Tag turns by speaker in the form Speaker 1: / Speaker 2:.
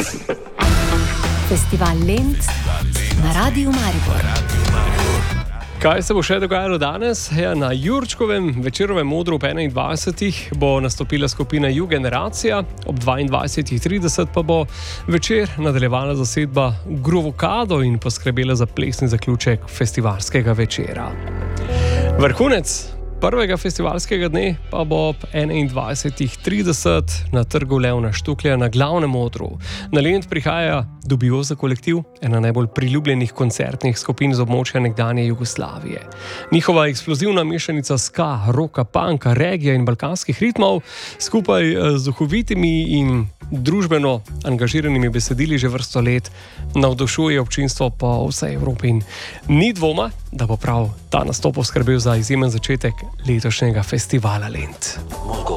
Speaker 1: Festival Lent na Radiu Maribor.
Speaker 2: Kaj se bo še dogajalo danes? Na Jurčkovem večerovem odru ob 21. bo nastopila skupina Jugeneracija, ob 22.30 pa bo večer nadaljevala zasedba Grovokado in poskrbela za plesni zaključek festivalskega večera. Vrhunec prvega festivalskega dne pa bo ob 21.30 na trgu Levna Štuklja na glavnem odru. Na Lent prihaja Dubioza kolektiv, ena najbolj priljubljenih koncertnih skupin z območja nekdanje Jugoslavije. Njihova eksplozivna mešanica ska, roka, punka, regija in balkanskih ritmov skupaj z duhovitimi in družbeno angažiranimi besedili že vrsto let navdušuje občinstvo po vsej Evropi in ni dvoma, da bo prav ta nastop poskrbel za izjemen začetek letošnjega festivala Lent.